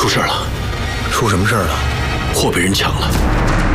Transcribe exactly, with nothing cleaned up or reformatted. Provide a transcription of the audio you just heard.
出事了， 出什么事儿了？ 货被人抢了。